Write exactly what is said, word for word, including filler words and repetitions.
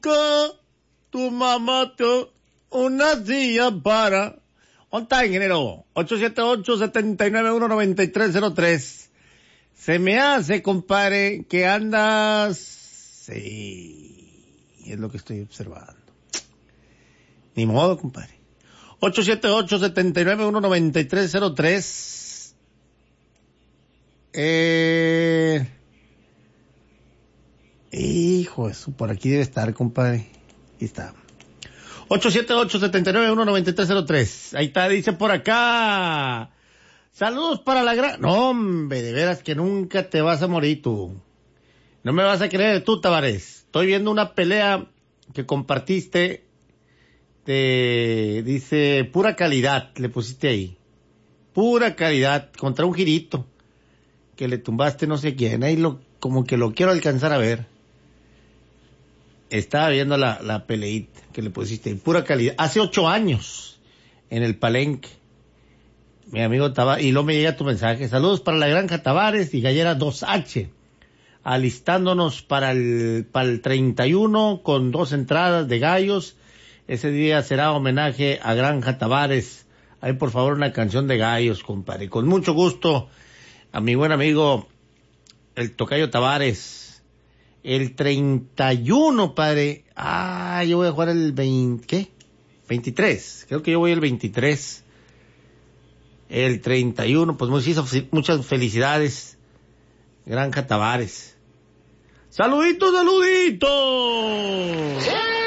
Que tu mamá te una silla para... ¿Dónde está, ingeniero? ocho siete ocho, siete nueve uno, nueve tres cero tres. Se me hace, compadre, que andas... Sí, es lo que estoy observando. Ni modo, compadre. ocho siete ocho, siete nueve uno, nueve tres cero tres. Eh... Hijo de su, por aquí debe estar, compadre. Ahí está. ocho siete ocho, siete nueve uno, nueve tres cero tres. Ahí está, dice por acá. Saludos para la gran... No, hombre, de veras que nunca te vas a morir tú. No me vas a creer tú, Tavares. Estoy viendo una pelea que compartiste de... Dice, pura calidad, le pusiste ahí. Pura calidad, contra un girito. Que le tumbaste no sé quién. Ahí lo, como que lo quiero alcanzar a ver. Estaba viendo la, la peleita que le pusiste ahí. Pura calidad. Hace ocho años, en el Palenque. Mi amigo Tavares, y luego me llega tu mensaje. Saludos para la Granja Tavares y Gallera dos H. Alistándonos para el, para el treinta y uno con dos entradas de gallos. Ese día será homenaje a Granja Tavares. Ahí, por favor, una canción de gallos, compadre. Con mucho gusto, a mi buen amigo, el Tocayo Tavares. El treinta y uno, padre. Ah, yo voy a jugar el veinte, ¿qué? veintitrés. Creo que yo voy el veintitrés. El treinta y uno, pues muchas felicidades, Granja Tavares. ¡Saluditos, saluditos!